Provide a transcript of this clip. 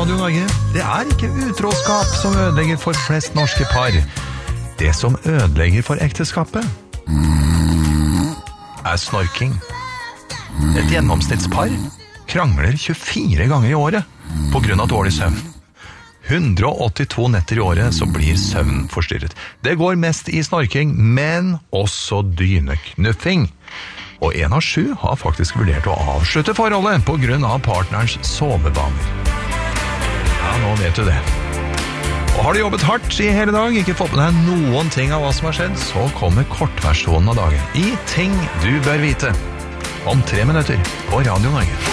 Radio Norge. Det ikke utroskap som ødelegger for flest norske par. Det som ødelegger for ekteskapet snorking. Et gjennomsnittspar krangler 24 ganger i året på grunn av dårlig søvn. 182 netter i året så blir søvn forstyrret. Det går mest i snorking, men også dyneknuffing. Og 1 av 7 har faktisk vurdert å avslutte forholdet på grunn av partnerens sovevaner. Ja, nå vet du det. Og har du jobbet hardt i hele dag, ikke fått med deg noen ting av hva som har skjedd, så kommer kortversjonen av dagen i Ting du bør vite. Om 3 minutter på Radio Norge.